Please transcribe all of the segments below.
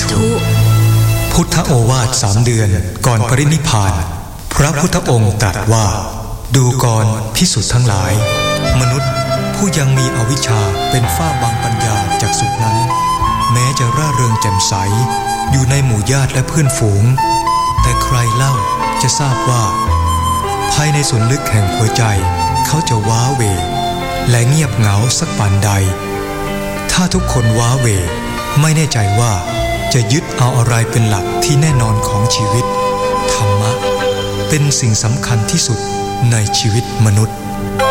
ธุพุทธโอวาท3 เดือนก่อนปรินิพพานพระพุทธองค์ตรัสว่าดูก่อนภิกษุทั้งหลายมนุษย์ผู้ยังมีอวิชชาเป็นฝ้าบังปัญญาจักษุนั้นแม้จะร่าเริงแจ่มใสอยู่ในหมู่ญาติและเพื่อนฝูงแต่ใครเล่าจะทราบว่าภายในส่วนลึกแห่งหัวใจเขาจะว้าเหวและเงียบเหงาสักปานใดถ้าทุกคนว้าเหวไม่แน่ใจว่าจะยึดเอาอะไรเป็นหลักที่แน่นอนของชีวิตธรรมะเป็นสิ่งสำคัญที่สุดในชีวิตมนุษย์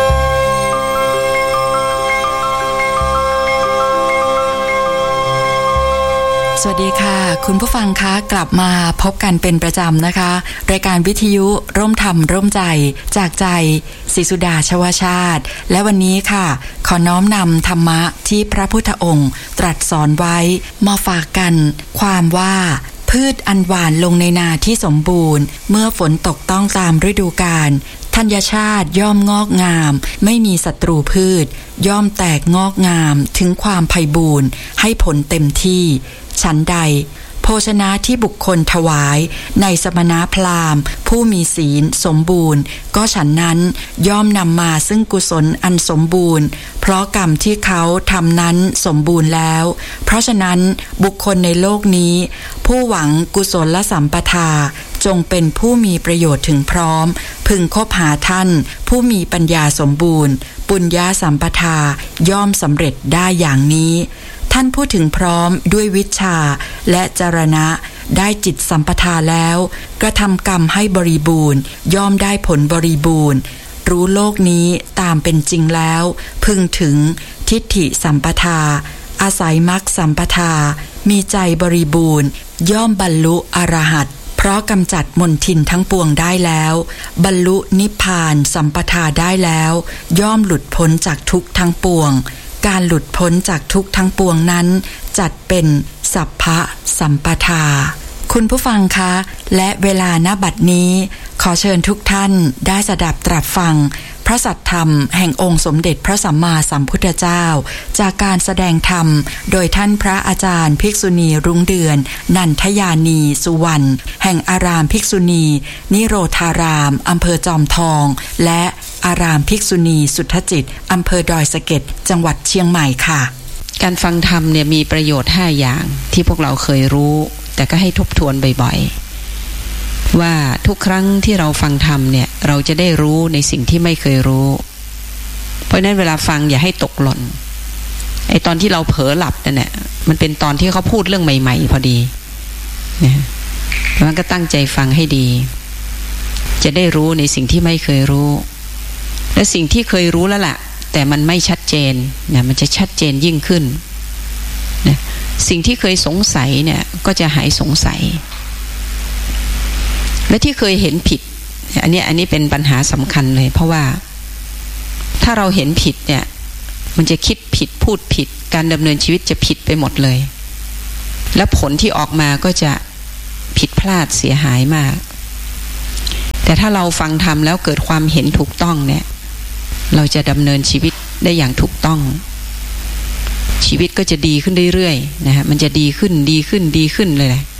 สวัสดีค่ะคุณผู้ฟังคะกลับมาพบกันเป็นประจำนะคะรายการวิทยุร่วมธรรมร่วมใจจากใจศรีสุดาชวชาติและวันนี้ค่ะขอน้อมนำธรรมะที่พระพุทธองค์ตรัสสอนไว้มาฝากกันความว่าพืชอันหวานลงในนาที่สมบูรณ์เมื่อฝนตกต้องตามฤดูกาลธัญชาติย่อมงอกงามไม่มีศัตรูพืชย่อมแตกงอกงามถึงความไพบูรณ์ให้ผลเต็มที่ฉันใดโภชนะที่บุคคลถวายในสมณพราหมณ์ผู้มีศีลสมบูรณ์ก็ฉันนั้นย่อมนำมาซึ่งกุศลอันสมบูรณ์เพราะกรรมที่เขาทำนั้นสมบูรณ์แล้วเพราะฉะนั้นบุคคลในโลกนี้ผู้หวังกุศลสัมปทาจงเป็นผู้มีประโยชน์ถึงพร้อมพึงคบหาท่านผู้มีปัญญาสมบูรณ์ปุญญาสัมปทาย่อมสำเร็จได้อย่างนี้ท่านพูดถึงพร้อมด้วยวิชชาและจรณะได้จิตสัมปทาแล้วกระทำกรรมให้บริบูรณ์ย่อมได้ผลบริบูรณ์รู้โลกนี้ตามเป็นจริงแล้วพึงถึงทิฏฐิสัมปทาอาศัยมรรคสัมปทามีใจบริบูรณ์ย่อมบรรลุอรหัตเพราะกำจัดมลทินทั้งปวงได้แล้วบรรลุนิพพานสัมปทาได้แล้วย่อมหลุดพ้นจากทุกข์ทั้งปวงการหลุดพ้นจากทุกข์ทั้งปวงนั้นจัดเป็นสัพพะสัมปทาคุณผู้ฟังคะและเวลาณบัดนี้ขอเชิญทุกท่านได้สดับตรับฟังพระสัทธรรมแห่งองค์สมเด็จพระสัมมาสัมพุทธเจ้าจากการแสดงธรรมโดยท่านพระอาจารย์ภิกษุณีรุ่งเดือนนันทยานีสุวรรณแห่งอารามภิกษุณีนิโรธารามอำเภอจอมทองและอารามภิกษุณีสุทธจิตอำเภอดอยสะเก็ดจังหวัดเชียงใหม่ค่ะการฟังธรรมเนี่ยมีประโยชน์5อย่างที่พวกเราเคยรู้แต่ก็ให้ทบทวนบ่อยๆว่าทุกครั้งที่เราฟังธรรมเนี่ยเราจะได้รู้ในสิ่งที่ไม่เคยรู้เพราะนั้นเวลาฟังอย่าให้ตกหล่นไอ้ตอนที่เราเผลอหลับนั่นแหละมันเป็นตอนที่เขาพูดเรื่องใหม่ๆพอดีนะมันก็ตั้งใจฟังให้ดีจะได้รู้ในสิ่งที่ไม่เคยรู้และสิ่งที่เคยรู้แล้วล่ะแต่มันไม่ชัดเจนเนี่ยมันจะชัดเจนยิ่งขึ้นนะสิ่งที่เคยสงสัยเนี่ยก็จะหายสงสัยและที่เคยเห็นผิดอันนี้เป็นปัญหาสำคัญเลยเพราะว่าถ้าเราเห็นผิดเนี่ยมันจะคิดผิดพูดผิดการดำเนินชีวิตจะผิดไปหมดเลยและผลที่ออกมาก็จะผิดพลาดเสียหายมากแต่ถ้าเราฟังธรรมแล้วเกิดความเห็นถูกต้องเนี่ยเราจะดำเนินชีวิตได้อย่างถูกต้องชีวิตก็จะดีขึ้นเรื่อยๆนะฮะมันจะดีขึ้นเลยแหละ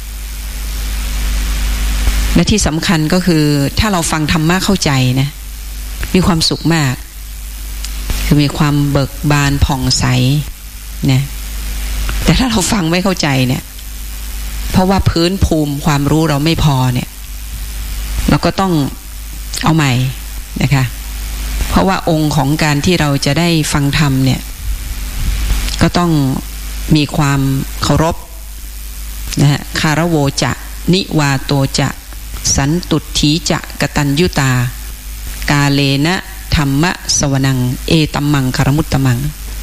และที่สำคัญก็คือถ้าเราฟังธรรมะเข้าใจนะมีความสุขมากคือมีความเบิกบานผ่องใสนะแต่ถ้าเราฟังไม่เข้าใจเนี่ยเพราะว่าพื้นภูมิความรู้เราไม่พอเนี่ยเราก็ต้องเอาใหม่นะคะเพราะว่าองค์ของการที่เราจะได้ฟังธรรมเนี่ยก็ต้องมีความเคารพนะฮะคารโวจะนิวาโตจะสันตุถีจะกตัญญุตากาเลนะธรรมะสวนังเอตัมมังคารมุตตมัง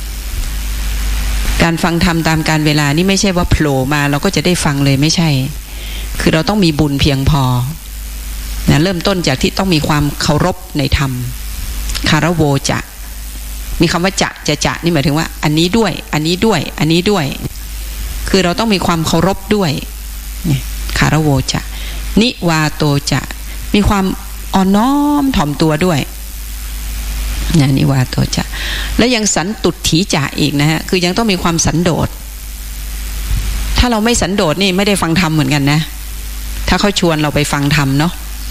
การฟังธรรมตามการเวลานี่ไม่ใช่ว่าโผล่มาเราก็จะได้ฟังเลยไม่ใช่คือเราต้องมีบุญเพียงพอนะเริ่มต้นจากที่ต้องมีความเคารพในธรรมคารโวจะมีคำว่าจะนี่หมายถึงว่าอันนี้ด้วยอันนี้ด้วยคือเราต้องมีความเคารพด้วยเนี่ยคารโวจะนิวาโตจะมีความอ่อนน้อมถ่อมตัวด้วยนะนิวาโตจะและยังสันตุถีจะอีกนะฮะคือยังต้องมีความสันโดษถ้าเราไม่สันโดษนี่ไม่ได้ฟังธรรมเหมือนกันนะถ้าเขาชวนเราไปฟังธรรมเนาะ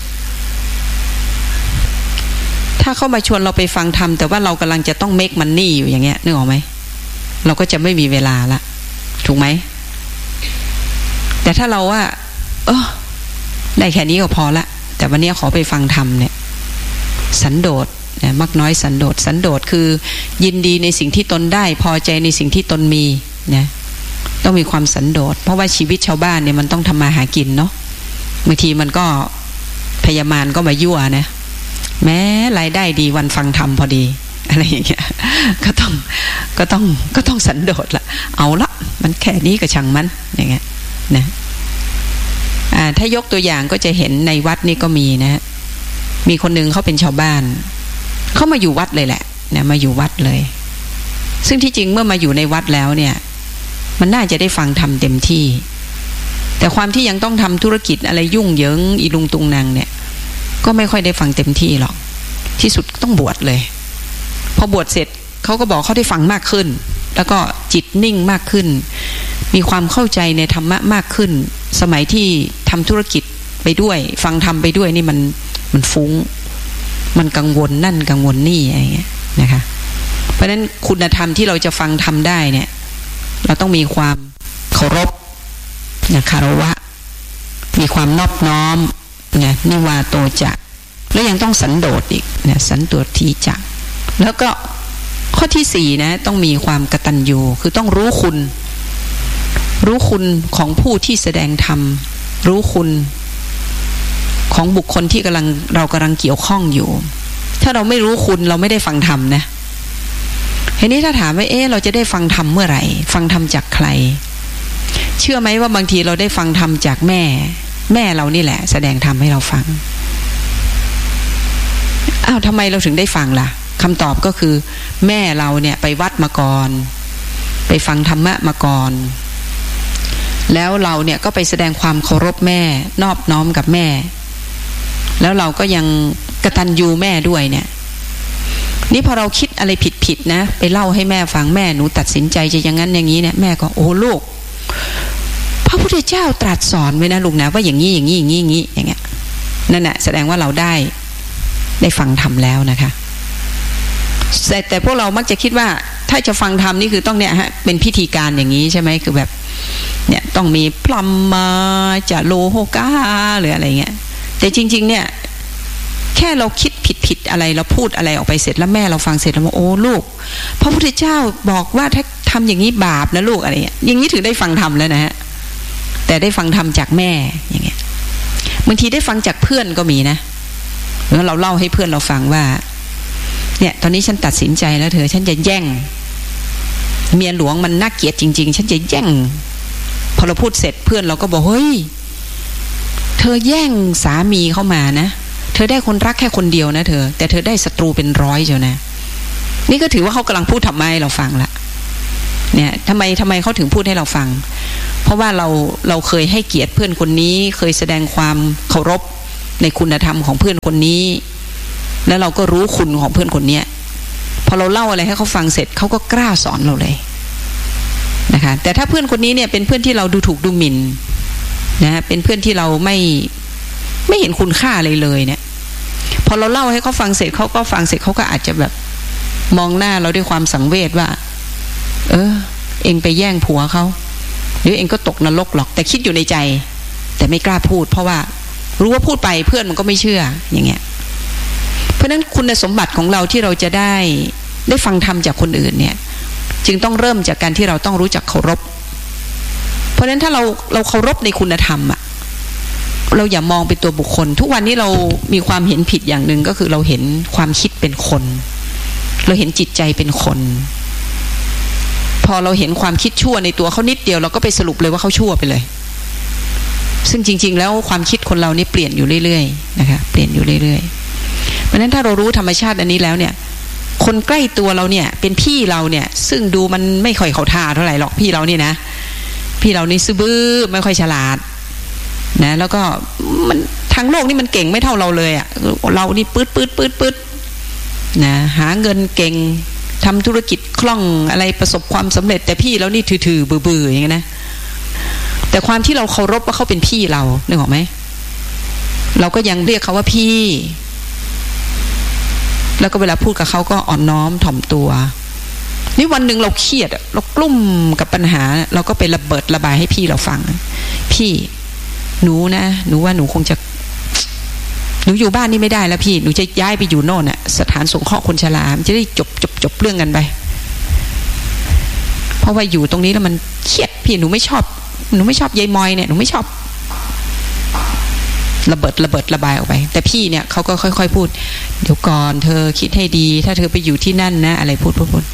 ถ้าเขามาชวนเราไปฟังธรรมแต่ว่าเรากำลังจะต้องเมคมันนี่อยู่อย่างเงี้ยนึกออกไหมเราก็จะไม่มีเวลาละถูกไหมแต่ถ้าเราว่าได้แค่นี้ก็พอละแต่วันนี้ขอไปฟังธรรมเนี่ยสันโดษมักน้อยสันโดษสันโดษคือยินดีในสิ่งที่ตนได้พอใจในสิ่งที่ตนมีนะต้องมีความสันโดษเพราะว่าชีวิตชาวบ้านเนี่ยมันต้องทำมาหากินเนาะบางทีมันก็พยามารก็มายั่วนะแม้รายได้ดีวันฟังธรรมพอดีอะไรอย่างเงี้ยก็ต้องสันโดษละเอาละมันแค่นี้ก็ช่างมันอย่างเงี้ยนะถ้ายกตัวอย่างก็จะเห็นในวัดนี่ก็มีนะมีคนนึงเขาเป็นชาวบ้านเขามาอยู่วัดเลยแหละนะมาอยู่วัดเลยซึ่งที่จริงเมื่อมาอยู่ในวัดแล้วเนี่ยมันน่าจะได้ฟังธรรมเต็มที่แต่ความที่ยังต้องทำธุรกิจอะไรยุ่งเหยิงอีลุงตุงนางเนี่ยก็ไม่ค่อยได้ฟังเต็มที่หรอกที่สุดต้องบวชเลยพอบวชเสร็จเขาก็บอกเขาได้ฟังมากขึ้นแล้วก็จิตนิ่งมากขึ้นมีความเข้าใจในธรรมะมากขึ้นสมัยที่ทำธุรกิจไปด้วยฟังธรรมไปด้วยนี่มันฟุ้งมันกังวลนั่นกังวลนี่อะไรเงี้ยนะคะเพราะฉะนั้นคุณธรรมที่เราจะฟังธรรมได้เนี่ยเราต้องมีความเคารพนะคารวะมีความนอบน้อมนะนิวาโตจะแล้วยังต้องสันโดษอีกนะสันโดษทีจะแล้วก็ข้อที่4นะต้องมีความกตัญญูคือต้องรู้คุณของผู้ที่แสดงธรรมรู้คุณของบุคคลที่เรากำลังเกี่ยวข้องอยู่ถ้าเราไม่รู้คุณเราไม่ได้ฟังธรรมนะทีนี้ถ้าถามว่าเราจะได้ฟังธรรมเมื่อไหร่ฟังธรรมจากใครเชื่อไหมว่าบางทีเราได้ฟังธรรมจากแม่เรานี่แหละแสดงธรรมให้เราฟังทำไมเราถึงได้ฟังล่ะคำตอบก็คือแม่เราเนี่ยไปวัดมาก่อนไปฟังธรรมะมาก่อนแล้วเราเนี่ยก็ไปแสดงความเคารพแม่นอบน้อมกับแม่แล้วเราก็ยังกตัญญูแม่ด้วยเนี่ยนี่พอเราคิดอะไรผิดๆนะไปเล่าให้แม่ฟังแม่หนูตัดสินใจจะอย่างนั้นอย่างนี้เนี่ยแม่ก็โอ้ลูกพระพุทธเจ้าตรัสสอนไว้นะลูกนะว่าอย่างนี้อย่างนี้อย่างนี้อย่างนี้อย่างเงี้ยนั่นแหละแสดงว่าเราได้ฟังธรรมแล้วนะคะแต่พวกเรามักจะคิดว่าถ้าจะฟังธรรมนี่คือต้องเนี่ยฮะเป็นพิธีการอย่างนี้ใช่ไหมคือแบบเนี่ยต้องมีพลัมมาจะโลโหกาหรืออะไรเงี้ยแต่จริงๆเนี่ยแค่เราคิดผิดอะไรเราพูดอะไรออกไปเสร็จแล้วแม่เราฟังเสร็จแล้วว่าโอ้ลูกพระพุทธเจ้าบอกว่าถ้าทำอย่างนี้บาปนะลูกอะไรอย่างนี้ถือได้ฟังธรรมแล้วนะฮะแต่ได้ฟังธรรมจากแม่อย่างเงี้ยบางทีได้ฟังจากเพื่อนก็มีนะแล้วเราเล่าให้เพื่อนเราฟังว่าเนี่ยตอนนี้ฉันตัดสินใจแล้วเธอฉันจะแย่งเมียหลวงมันน่าเกลียดจริงๆฉันจะแย่งพอเราพูดเสร็จเพื่อนเราก็บอกเฮ้ยเธอแย่งสามีเข้ามานะเธอได้คนรักแค่คนเดียวนะเธอแต่เธอได้ศัตรูเป็นร้อยเจ้านะนี่ก็ถือว่าเขากำลังพูดธรรมะให้เราฟังละเนี่ยทำไมเขาถึงพูดให้เราฟังเพราะว่าเราเคยให้เกียรติเพื่อนคนนี้เคยแสดงความเคารพในคุณธรรมของเพื่อนคนนี้แล้วเราก็รู้คุณของเพื่อนคนนี้พอเราเล่าอะไรให้เขาฟังเสร็จเขาก็กล้าสอนเราเลยนะคะแต่ถ้าเพื่อนคนนี้เนี่ยเป็นเพื่อนที่เราดูถูกดูหมิ่นนะเป็นเพื่อนที่เราไม่เห็นคุณค่าอะไรเลยเนี่ยพอเราเล่าให้เขาฟังเสร็จเขาก็ฟังเสร็จเขาก็อาจจะแบบมองหน้าเราด้วยความสังเวชว่าเองไปแย่งผัวเขาหรือเองก็ตกนรกหรอกแต่คิดอยู่ในใจแต่ไม่กล้าพูดเพราะว่ารู้ว่าพูดไปเพื่อนมันก็ไม่เชื่ออย่างเงี้ยเพราะฉะนั้นคุณสมบัติของเราที่เราจะได้ฟังธรรมจากคนอื่นเนี่ยจึงต้องเริ่มจากการที่เราต้องรู้จักเคารพเพราะฉะนั้นถ้าเราเคารพในคุณธรรมอะเราอย่ามองเป็นตัวบุคคลทุกวันนี้เรามีความเห็นผิดอย่างหนึ่งก็คือเราเห็นความคิดเป็นคนเราเห็นจิตใจเป็นคนพอเราเห็นความคิดชั่วในตัวเขานิดเดียวเราก็ไปสรุปเลยว่าเขาชั่วไปเลยซึ่งจริงๆแล้วความคิดคนเรานี่เปลี่ยนอยู่เรื่อยๆนะคะเปลี่ยนอยู่เรื่อยๆเพราะฉะนั้นถ้าเรารู้ธรรมชาติอันนี้แล้วเนี่ยคนใกล้ตัวเราเนี่ยเป็นพี่เราเนี่ยซึ่งดูมันไม่ค่อยเข้าท่าเท่าไหร่หรอกพี่เรานี่นะพี่เรานี่ซื่อบื้อไม่ค่อยฉลาดนะแล้วก็มันทางโลกนี่มันเก่งไม่เท่าเราเลยอ่ะเรานี่ปื๊ดนะหาเงินเก่งทำธุรกิจคล่องอะไรประสบความสำเร็จแต่พี่เรานี่ถือๆเบื่อๆอย่างเงี้ยนะแต่ความที่เราเคารพว่าเขาเป็นพี่เรานึกออกไหมเราก็ยังเรียกเขาว่าพี่แล้วก็เวลาพูดกับเขาก็อ่อนน้อมถ่อมตัวนี่วันหนึ่งเราเครียดเรากลุ้มกับปัญหาเราก็ไประเบิดระบายให้พี่เราฟังพี่หนูนะหนูว่าหนูคงจะหนูอยู่บ้านนี่ไม่ได้แล้วพี่หนูจะย้ายไปอยู่โน่นน่ะสถานสงเคราะห์คนชราจะได้จบเรื่องกันไปเพราะว่าอยู่ตรงนี้แล้วมันเครียดพี่หนูไม่ชอบยายมอยเนี่ยหนูไม่ชอบระเบิดระบายออกไปแต่พี่เนี่ยเขาก็ค่อยๆพูดเดี๋ยวก่อนเธอคิดให้ดีถ้าเธอไปอยู่ที่นั่นนะอะไรพูด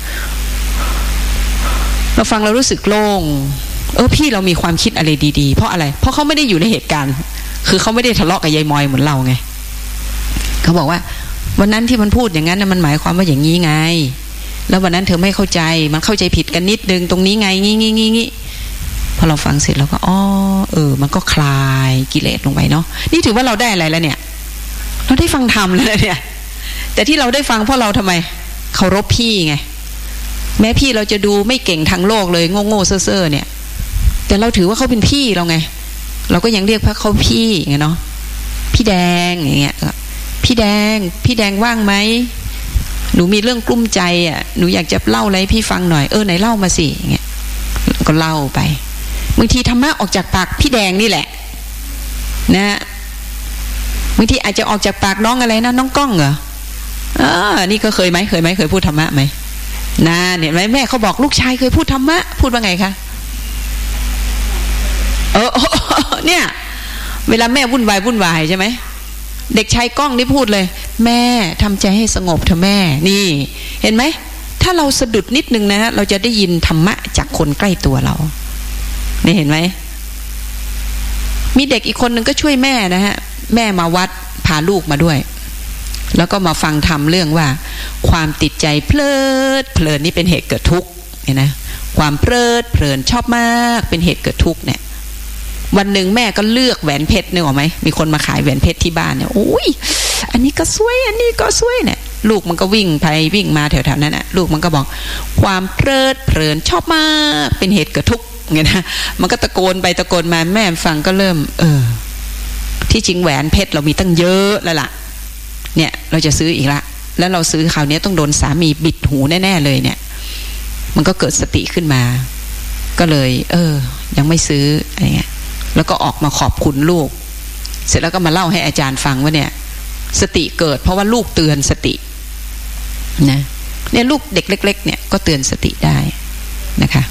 เราฟังเรารู้สึกโล่งพี่เรามีความคิดอะไรดีๆเพราะอะไรเพราะเขาไม่ได้อยู่ในเหตุการณ์คือเขาไม่ได้ทะเลาะกับยายมอยเหมือนเราไงเขาบอกว่าวันนั้นที่มันพูดอย่างนั้นมันหมายความว่าอย่างนี้ไงแล้ววันนั้นเธอไม่เข้าใจมันเข้าใจผิดกันนิดนึงตรงนี้ไงงี้พอเราฟังเสร็จเราก็มันก็คลายกิเลสลงไปเนาะนี่ถือว่าเราได้อะไรแล้วเนี่ยเราได้ฟังธรรมแล้วเนี่ยแต่ที่เราได้ฟังเพราะเราทำไมเคารพพี่ไงแม้พี่เราจะดูไม่เก่งทางโลกเลยโง่ๆเซ่อๆเนี่ยแต่เราถือว่าเขาเป็นพี่เราไงเราก็ยังเรียกพระเขาพี่ไงเนาะพี่แดงอย่างเงี้ยพี่แดงว่างไหมหนูมีเรื่องกลุ้มใจอ่ะหนูอยากจะเล่าอะไรพี่ฟังหน่อยไหนเล่ามาสิอย่างเงี้ยก็เล่าไปบางทีธรรมะออกจากปากพี่แดงนี่แหละนะบางทีอาจจะออกจากปากน้องอะไรนะน้องก้องเหรอนี่ก็เคยพูดธรรมะไหมนะเห็นไหมแม่เขาบอกลูกชายเคยพูดธรรมะพูดว่าไงคะเนี่ยเวลาแม่วุ่นวายใช่ไหมเด็กชายก้องนี่พูดเลยแม่ทำใจให้สงบเถอะแม่นี่เห็นไหมถ้าเราสะดุดนิดนึงนะเราจะได้ยินธรรมะจากคนใกล้ตัวเรานี่เห็นไหมมีเด็กอีกคนนึงก็ช่วยแม่นะฮะแม่มาวัดพาลูกมาด้วยแล้วก็มาฟังธรรมเรื่องว่าความติดใจเพลินนี่เป็นเหตุเกิดทุกข์เห็นไหมความเพลินชอบมากเป็นเหตุเกิดทุกข์เนี่ยวันหนึ่งแม่ก็เลือกแหวนเพชรนึกออกไหมมีคนมาขายแหวนเพชรที่บ้านเนี่ยโอ้ยอันนี้ก็สวยอันนี้ก็สวยเนี่ยลูกมันก็วิ่งไปวิ่งมาแถวๆนั้นน่ะลูกมันก็บอกความเพลินชอบมากเป็นเหตุเกิดทุกข์ไงนะมันก็ตะโกนไปตะโกนมาแม่ฟังก็เริ่มที่จริงแหวนเพชรเรามีตั้งเยอะแล้วล่ะเนี่ยเราจะซื้ออีกละแล้วเราซื้อคราวนี้ต้องโดนสามีบิดหูแน่ๆเลยเนี่ยมันก็เกิดสติขึ้นมาก็เลยยังไม่ซื้ออะไรเงี้ยแล้วก็ออกมาขอบคุณลูกเสร็จแล้วก็มาเล่าให้อาจารย์ฟังว่าเนี่ยสติเกิดเพราะว่าลูกเตือนสตินะเนี่ยลูกเด็กเล็กๆเนี่ยก็เตือนสติได้นะคะ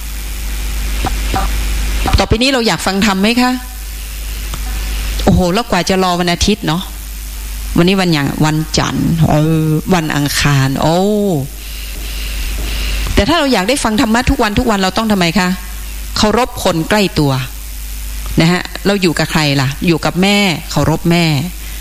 ต่อไปนี้เราอยากฟังธรรมไหมคะโอ้โหแล้วกว่าจะรอวันอาทิตย์เนาะวันนี้วันจันทร์วันอังคารแต่ถ้าเราอยากได้ฟังธรรมะทุกวันเราต้องทำไมคะเคารพคนใกล้ตัวนะฮะเราอยู่กับใครล่ะอยู่กับแม่เคารพแม่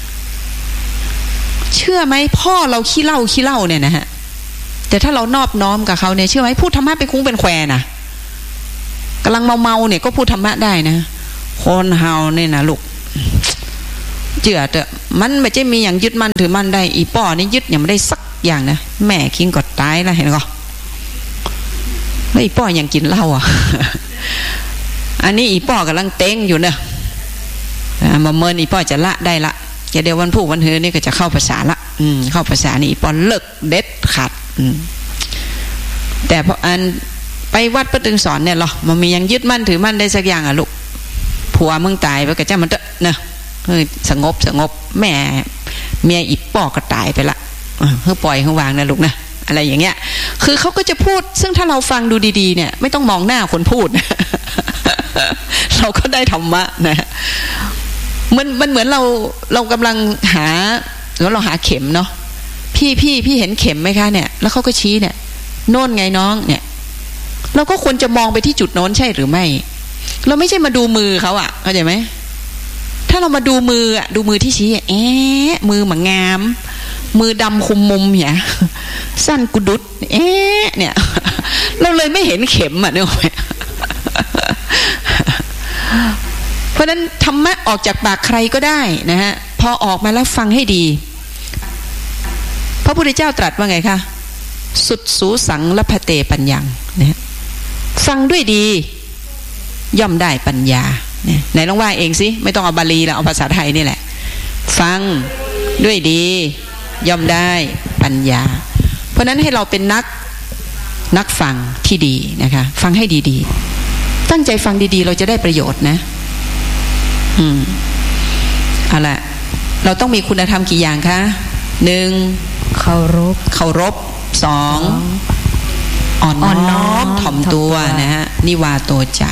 เชื่อไหมพ่อเราขี้เหล้าเนี่ยนะฮะแต่ถ้าเรานอบน้อมกับเขาเนี่ยเชื่อไหมพูดธรรมะไปคุ้งเป็นแควนะกำลังเมาเนี่ยก็พูดธรรมะได้นะคนเฮาเนี่ยนะลูกเจือเถอะมันไม่ใช่มีอย่างยึดมั่นถือมั่นได้อีป้อนี่ยึดอย่างไม่ได้สักอย่างนะแม่คิงก็ตายแล้วเห็นก็แล้วอีป้อยังกินเหล้าอ่ะอันนี้อีป้อกำลังเต้งอยู่เนอะมาเมินอีป้อจะละได้ละเดี๋ยววันพุธวันเฮือนี่ก็จะเข้าภาษาละเข้าภาษานี่อีป้อเลิกเด็ดขาดแต่พออันไปวัดพระตึงสอนเนี่ยหรอมันมียังยึดมั่นถือมั่นได้สักอย่างอ่ะลูกผัวมึงตายไปกับเจ้ามันเถอะเนอะสงบแม่เมียอีป้อก็ตายไปละเฮ้ยปล่อยเขาวางนะลูกนะอะไรอย่างเงี้ยคือเขาก็จะพูดซึ่งถ้าเราฟังดูดีๆเนี่ยไม่ต้องมองหน้าคนพูด เราก็ได้ธรรมะนะมันเหมือนเรากำลังหาแล้วเราหาเข็มเนาะพี่เห็นเข็มไหมคะเนี่ยแล้วเขาก็ชี้เนี่ยโน่นไงน้องเนี่ยเราก็ควรจะมองไปที่จุดโน้นใช่หรือไม่เราไม่ใช่มาดูมือเขาอะเข้าใจไหมถ้าเรามาดูมือที่ชี้มือหมางามมือดำคุมมุมเนี่ยสั้นกุดุดเนี่ยเราเลยไม่เห็นเข็มอ่ะเนี่ยเพราะนั้นธรรมะออกจากปากใครก็ได้นะฮะพอออกมาแล้วฟังให้ดีพระพุทธเจ้าตรัสว่าไงคะสุดสูสังละพะเตปัญญังนะฟังด้วยดีย่อมได้ปัญญาไหนลองว่าเองสิไม่ต้องเอาบาลีแล้วเอาภาษาไทยนี่แหละฟังด้วยดีย่อมได้ปัญญาเพราะนั้นให้เราเป็นนักฟังที่ดีนะคะฟังให้ดีๆตั้งใจฟังดีๆเราจะได้ประโยชน์นะเอาล่ะเราต้องมีคุณธรรมกี่อย่างคะ1เคารพ2อ่อนน้อมถ่อมตัวนะฮะนิวาโตจะ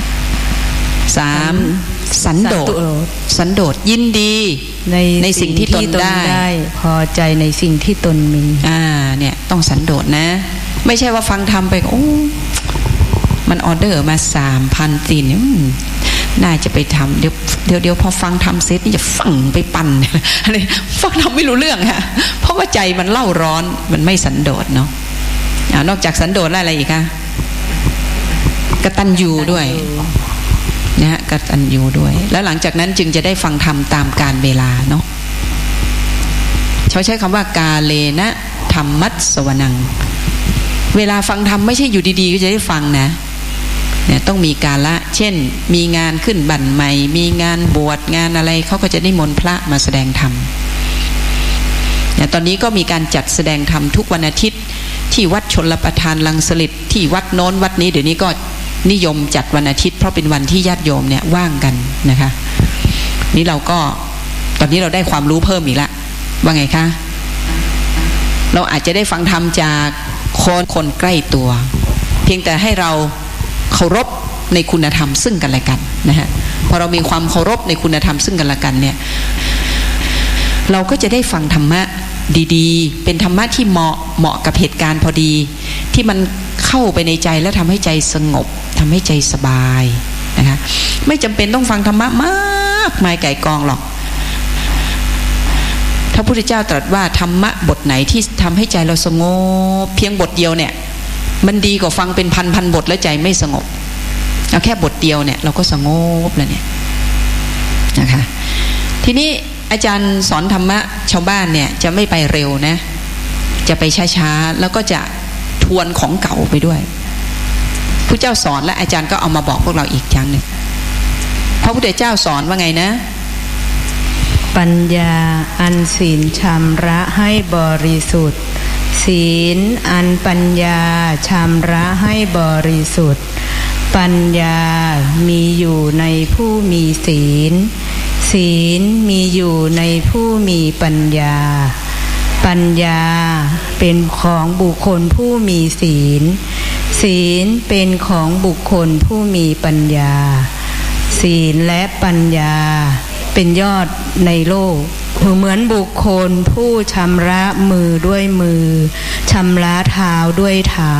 3สันโดษยินดีในสิ่งที่ตนได้พอใจในสิ่งที่ตนมีเนี่ยต้องสันโดษนะไม่ใช่ว่าฟังทำไปโอ้มันออเดอร์มา 3,000 ตีนน่าจะไปทำเดี๋ยวพอฟังทำเสร็จนี่จะฟังไปปั่นอะไรฟังทำไม่รู้เรื่องค่ะเพราะว่าใจมันเล่าร้อนมันไม่สันโดษเนาะนอกจากสันโดษแล้วอะไรอีกคะกตัญญูด้วยนะฮะกตัญญูด้วยแล้วหลังจากนั้นจึงจะได้ฟังธรรมตามกาลเวลาเนาะเขาใช้คำว่ากาเลนะธรรมัสสวนังเวลาฟังธรรมไม่ใช่อยู่ดีๆก็จะได้ฟังนะเนี่ยต้องมีกาละเช่นมีงานขึ้นบั้นใหม่มีงานบวชงานอะไรเขาก็จะนิมนต์พระมาแสดงธรรมเนี่ยตอนนี้ก็มีการจัดแสดงธรรมทุกวันอาทิตย์ที่วัดชลประทานลังสฤษที่วัดโน้นวัดนี้เดี๋ยวนี้ก็นิยมจัดวันอาทิตย์เพราะเป็นวันที่ญาติโยมเนี่ยว่างกันนะคะนี่เราก็ตอนนี้เราได้ความรู้เพิ่มอีกละว่าไงคะเราอาจจะได้ฟังธรรมจากคนใกล้ตัวเพียงแต่ให้เราเคารพในคุณธรรมซึ่งกันและกันนะฮะพอเรามีความเคารพในคุณธรรมซึ่งกันและกันเนี่ยเราก็จะได้ฟังธรรมะดีๆเป็นธรรมะที่เหมาะกับเหตุการณ์พอดีที่มันเข้าไปในใจแล้วทำให้ใจสงบทำให้ใจสบายนะคะไม่จำเป็นต้องฟังธรรมะมากมายไก่กองหรอกพระพุทธเจ้าตรัสว่าธรรมะบทไหนที่ทำให้ใจเราสงบเพียงบทเดียวเนี่ยมันดีกว่าฟังเป็นพันบทแล้วใจไม่สงบเอาแค่บทเดียวเนี่ยเราก็สงบแล้วเนี่ยนะคะทีนี้อาจารย์สอนธรรมะชาวบ้านเนี่ยจะไม่ไปเร็วนะจะไปช้าๆแล้วก็จะทวนของเก่าไปด้วยพระเจ้าสอนและอาจารย์ก็เอามาบอกพวกเราอีกครั้งหนึ่งพระพุทธเจ้าสอนว่าไงนะปัญญาอันศีลชำระให้บริสุทธิ์ศีลอันปัญญาชำระให้บริสุทธิ์ปัญญามีอยู่ในผู้มีศีลศีลมีอยู่ในผู้มีปัญญาปัญญาเป็นของบุคคลผู้มีศีลศีลเป็นของบุคคลผู้มีปัญญาศีลและปัญญาเป็นยอดในโลกเหมือนบุคคลผู้ชำระมือด้วยมือชำระเท้าด้วยเท้า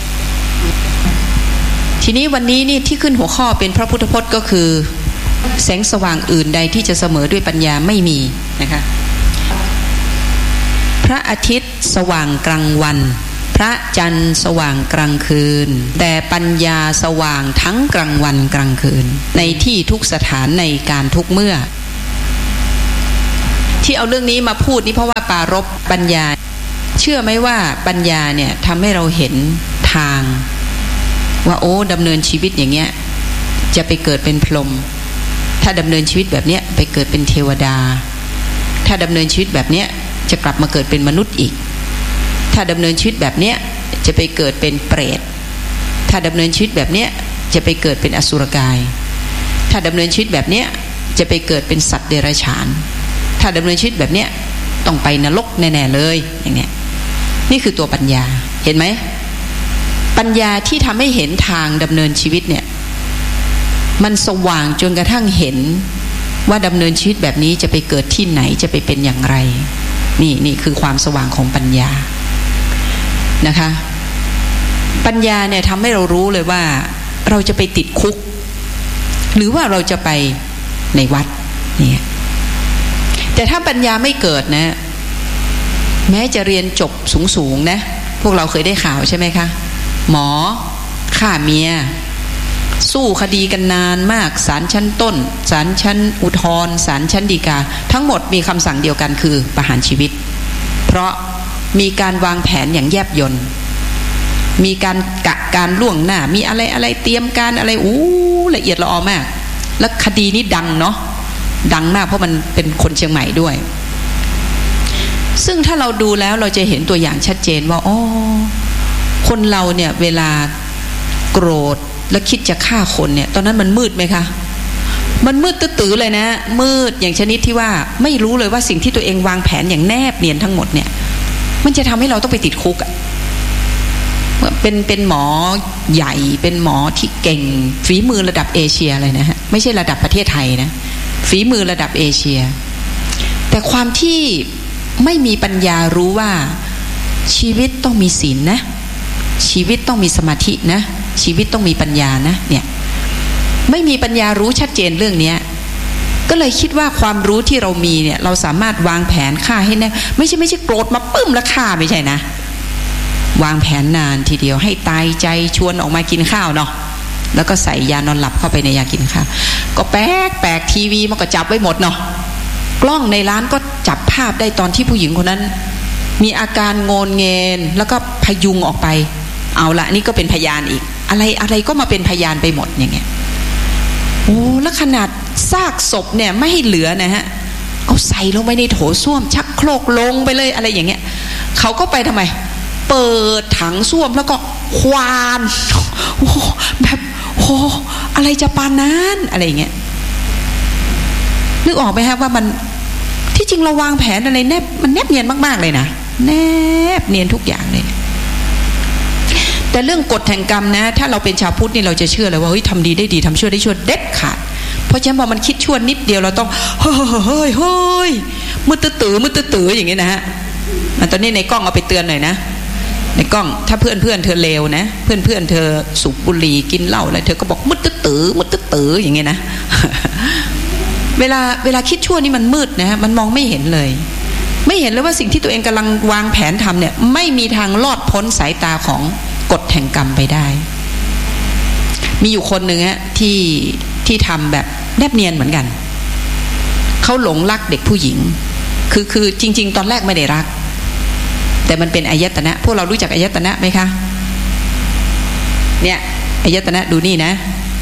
ทีนี้วันนี้นี่ที่ขึ้นหัวข้อเป็นพระพุทธพจน์ก็คือแสงสว่างอื่นใดที่จะเสมอด้วยปัญญาไม่มีนะคะพระอาทิตย์สว่างกลางวันพระจันทร์สว่างกลางคืนแต่ปัญญาสว่างทั้งกลางวันกลางคืนในที่ทุกสถานในการทุกเมื่อที่เอาเรื่องนี้มาพูดนี่เพราะว่าปารภปัญญาเชื่อไหมว่าปัญญาเนี่ยทำให้เราเห็นทางว่าโอ้ดำเนินชีวิตอย่างเงี้ยจะไปเกิดเป็นพรหมถ้าดำเนินชีวิตแบบเนี้ยไปเกิดเป็นเทวดาถ้าดำเนินชีวิตแบบเนี้ยจะกลับมาเกิดเป็นมนุษย์อีกถ้าดำเนินชีวิตแบบเนี้ยจะไปเกิดเป็นเปรตถ้าดำเนินชีวิตแบบเนี้ยจะไปเกิดเป็นอสุรกายถ้าดำเนินชีวิตแบบเนี้ยจะไปเกิดเป็นสัตว์เดรัจฉานถ้าดำเนินชีวิตแบบเนี้ยต้องไปนรกแน่ๆเลยอย่างเนี้ยนี่คือตัวปัญญาเห็นไหมปัญญาที่ทำให้เห็นทางดำเนินชีวิตเนี่ยมันสว่างจนกระทั่งเห็นว่าดำเนินชีวิตแบบนี้จะไปเกิดที่ไหนจะไปเป็นอย่างไรนี่คือความสว่างของปัญญานะคะปัญญาเนี่ยทำให้เรารู้เลยว่าเราจะไปติดคุกหรือว่าเราจะไปในวัดเนี่ยแต่ถ้าปัญญาไม่เกิดนะแม้จะเรียนจบสูงๆนะพวกเราเคยได้ข่าวใช่ไหมคะหมอฆ่าเมียสู้คดีกันนานมากศาลชั้นต้นศาลชั้นอุทธรณ์ศาลชั้นฎีกาทั้งหมดมีคำสั่งเดียวกันคือประหารชีวิตเพราะมีการวางแผนอย่างแยบยลมีการกะการล่วงหน้ามีอะไรเตรียมการอะไรละเอียดละออมากและคดีนี้ดังเนาะดังมากเพราะมันเป็นคนเชียงใหม่ด้วยซึ่งถ้าเราดูแล้วเราจะเห็นตัวอย่างชัดเจนว่าอ๋อคนเราเนี่ยเวลาโกรธและคิดจะฆ่าคนเนี่ยตอนนั้นมันมืดไหมคะมันมืดตื้อๆเลยนะมืดอย่างชนิดที่ว่าไม่รู้เลยว่าสิ่งที่ตัวเองวางแผนอย่างแนบเนียนทั้งหมดเนี่ยมันจะทำให้เราต้องไปติดคุกอะเป็นหมอใหญ่เป็นหมอที่เก่งฝีมือระดับเอเชียเลยนะฮะไม่ใช่ระดับประเทศไทยนะฝีมือระดับเอเชียแต่ความที่ไม่มีปัญญารู้ว่าชีวิตต้องมีศีลนะชีวิตต้องมีสมาธินะชีวิตต้องมีปัญญานะเนี่ยไม่มีปัญญารู้ชัดเจนเรื่องนี้ก็เลยคิดว่าความรู้ที่เรามีเนี่ยเราสามารถวางแผนฆ่าให้แน่ไม่ใช่โกรธมาปึ้มแล้วฆ่าไม่ใช่นะวางแผนนานทีเดียวให้ตายใจชวนออกมากินข้าวเนาะแล้วก็ใส่ยานอนหลับเข้าไปในยากินข้าวก็แปลกทีวีมันก็จับไว้หมดเนาะกล้องในร้านก็จับภาพได้ตอนที่ผู้หญิงคนนั้นมีอาการโงนเงินแล้วก็พยุงออกไปเอาละนี่ก็เป็นพยานอีกอะไรก็มาเป็นพยานไปหมดอย่างเงี้ยโอ้แล้วขนาดซากศพเนี่ยไม่ให้เหลือนะฮะเอาใส่ลงไปในโถส้วมชักโครกลงไปเลยอะไรอย่างเงี้ยเขาก็ไปทำไมเปิดถังส้วมแล้วก็ควานโอ้แบบโอ้อะไรจะปานนั้นอะไรอย่างเงี้ยนึกออกไหมฮะว่ามันที่จริงเราวางแผนอะไรมันแนบเนียนมากๆเลยนะแนบเนียนทุกอย่างเลยแต่เรื่องกฎแห่งกรรมนะถ้าเราเป็นชาวพุทธนี่เราจะเชื่อเลยว่าเฮ้ยทำดีได้ดีทำชั่วได้ชั่วเด็ดขาดเพราะฉะนั้นพอมันคิดชั่วนิดเดียวเราต้องเฮ้ยมืดตื้ออย่างเงี้ยนะฮะตอนนี้ในกล้องเอาไปเตือนหน่อยนะในกล้องถ้าเพื่อนเธอเลวนะเพื่อนเธอสูบบุหรี่กินเหล้าอะไรเธอก็บอกมืดตื้ออย่างเงี้ยนะเวลาคิดชั่วนี่มันมืดนะฮะมันมองไม่เห็นเลยว่าสิ่งที่ตัวเองกำลังวางแผนทำเนี่ยไม่มีทางลอดพ้นสายตาของกฎแห่งกรรมไปได้มีอยู่คนหนึ่งฮะที่ทำแบบแนบเนียนเหมือนกันเขาหลงรักเด็กผู้หญิงคือจริงๆตอนแรกไม่ได้รักแต่มันเป็นอายตนะพวกเรารู้จักอายตนะไหมคะเนี่ยอายตนะดูนี่นะ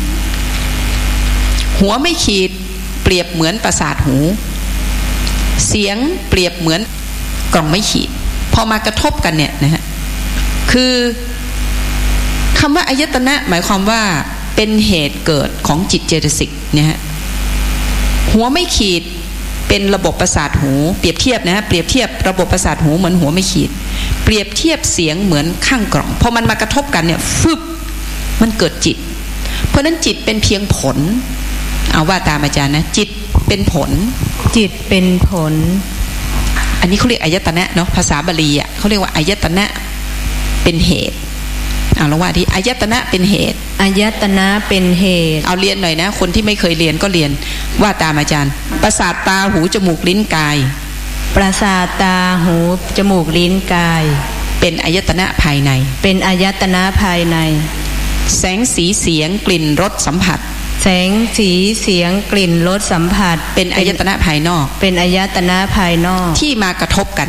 หัวไม่ขีดเปรียบเหมือนประสาทหูเสียงเปรียบเหมือนกล่องไม่ขีดพอมากระทบกันเนี่ยนะฮะคือคำว่าอายตนะหมายความว่าเป็นเหตุเกิดของจิตเจตสิกเนี่ยฮะหัวไม่ขีดเป็นระบบประสาทหูเปรียบเทียบนะฮะเปรียบเทียบระบบประสาทหูเหมือนหัวไม่ขีดเปรียบเทียบเสียงเหมือนข้างกล่องพอมันมากระทบกันเนี่ยฟึบมันเกิดจิตเพราะนั้นจิตเป็นเพียงผลเอาว่าตามอาจารย์นะจิตเป็นผลจิตเป็นผลอันนี้เขาเรียกอายตนะเนาะภาษาบาลีอ่ะเขาเรียกว่าอายตนะเป็นเหตุเอาละว่าที่อายตนะเป็นเหตุอายตนะเป็นเหตุเอาเรียนหน่อยนะคนที่ไม่เคยเรียนก็เรียนว่าตามอาจารย์ประสาทตาหูจมูกลิ้นกายประสาทตาหูจมูกลิ้นกายเป็นอายตนะภายในเป็นอายตนะภายในแสงสีเสียงกลิ่นรสสัมผัสแสงสีเสียงกลิ่นรสสัมผัสเป็นอายตนะภายนอกเป็นอายตนะภายนอกที่มากระทบกัน